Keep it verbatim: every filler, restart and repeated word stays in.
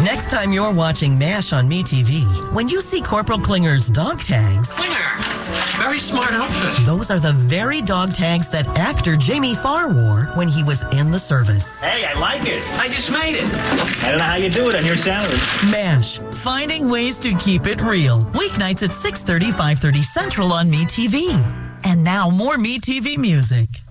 Next time you're watching MASH on MeTV, when you see Corporal Klinger's dog tags... Klinger! Very smart outfit. Those are the very dog tags that actor Jamie Farr wore when he was in the service. Hey, I like it. I just made it. I don't know how you do it on your salary. MASH, finding ways to keep it real. Weeknights at six thirty, five thirty Central on MeTV. And now more MeTV music.